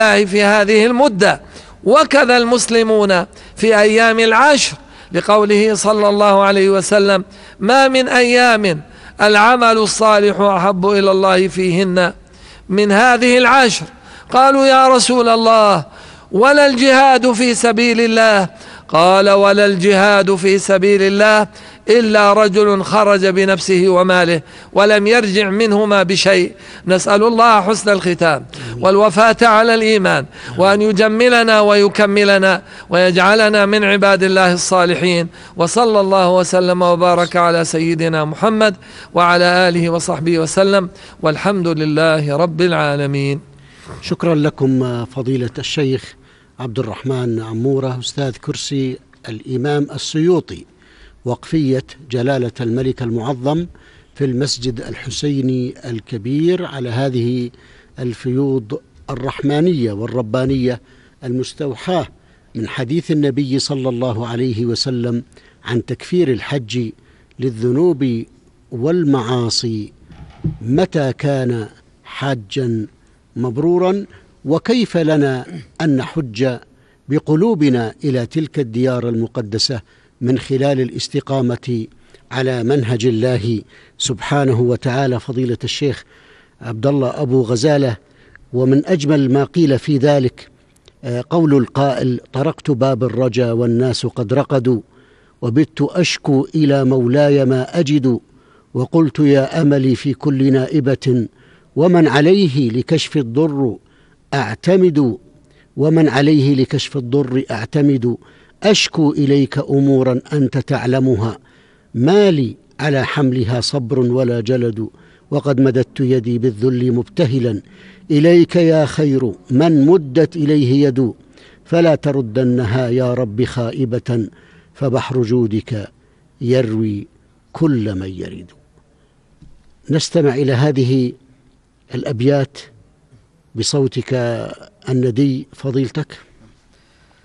في هذه المدة، وكذا المسلمون في أيام العشر، لقوله صلى الله عليه وسلم: ما من أيام العمل الصالح أحب إلى الله فيهن من هذه العشر. قالوا: يا رسول الله، ولا الجهاد في سبيل الله؟ قال: ولا الجهاد في سبيل الله إلا رجل خرج بنفسه وماله ولم يرجع منهما بشيء. نسأل الله حسن الختام والوفاة على الإيمان، وأن يجملنا ويكملنا ويجعلنا من عباد الله الصالحين. وصلى الله وسلم وبارك على سيدنا محمد وعلى آله وصحبه وسلم، والحمد لله رب العالمين. شكرا لكم فضيلة الشيخ عبد الرحمن عمورة، أستاذ كرسي الإمام السيوطي، وقفية جلالة الملك المعظم في المسجد الحسيني الكبير، على هذه الفيوض الرحمانية والربانية المستوحاة من حديث النبي صلى الله عليه وسلم عن تكفير الحج للذنوب والمعاصي. متى كان حاجا مبرورا؟ وكيف لنا أن نحج بقلوبنا إلى تلك الديار المقدسة من خلال الاستقامة على منهج الله سبحانه وتعالى؟ فضيلة الشيخ عبد الله أبو غزالة، ومن أجمل ما قيل في ذلك قول القائل: طرقت باب الرجا والناس قد رقدوا، وبت أشكو إلى مولاي ما أجد، وقلت يا أملي في كل نائبة، ومن عليه لكشف الضر أعتمد، ومن عليه لكشف الضر أعتمد، أشكو إليك أمورا أنت تعلمها، ما لي على حملها صبر ولا جلد، وقد مددت يدي بالذل مبتهلا إليك يا خير من مدت إليه يد، فلا تردنها يا رب خائبة، فبحر جودك يروي كل من يرد. نستمع إلى هذه الأبيات بصوتك الندي فضيلتك.